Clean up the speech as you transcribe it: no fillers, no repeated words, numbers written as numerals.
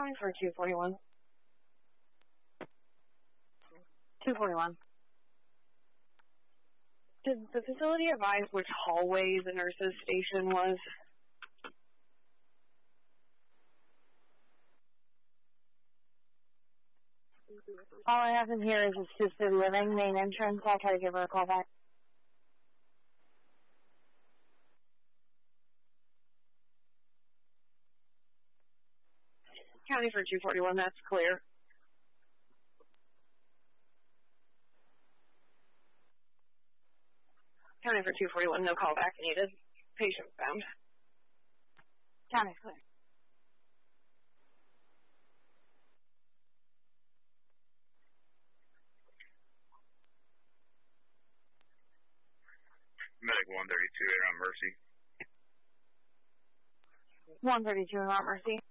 County for 241. 241. Did the facility advise which hallway the nurses' station was? All I have in here is assisted living, main entrance. I'll try to give her a call back. County for 241, that's clear. County for 241, no call back needed. Patient found. County clear. Medic 132 on Mercy. 132 on Mercy.